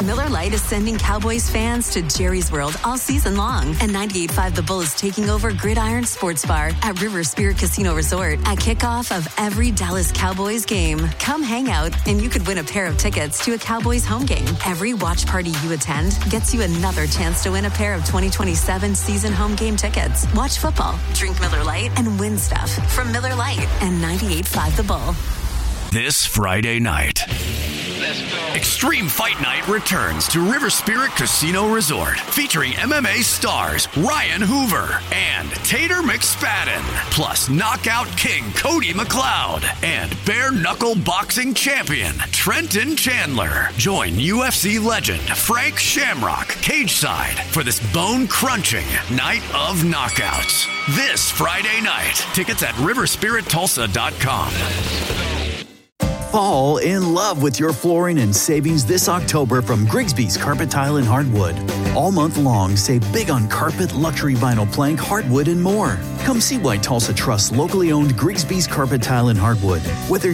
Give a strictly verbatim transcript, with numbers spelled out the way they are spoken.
Miller Lite is sending Cowboys fans to Jerry's World all season long. And ninety-eight point five The Bull is taking over Gridiron Sports Bar at River Spirit Casino Resort at kickoff of every Dallas Cowboys game. Come hang out and you could win a pair of tickets to a Cowboys home game. Every watch party you attend gets you another chance to win a pair of twenty twenty-seven season home game tickets. Watch football, drink Miller Lite, and win stuff from Miller Lite and ninety-eight point five The Bull. This Friday night, Extreme Fight Night returns to River Spirit Casino Resort, featuring M M A stars Ryan Hoover and Tater McSpadden, plus Knockout King Cody McLeod and bare knuckle boxing champion Trenton Chandler. Join U F C legend Frank Shamrock cageside for this bone-crunching night of knockouts. This Friday night. Tickets at river spirit tulsa dot com. Fall in love with your flooring and savings this October from Grigsby's Carpet Tile and Hardwood. All month long, save big on carpet, luxury vinyl plank, hardwood, and more. Come see why Tulsa trusts locally owned Grigsby's Carpet Tile and Hardwood. Whether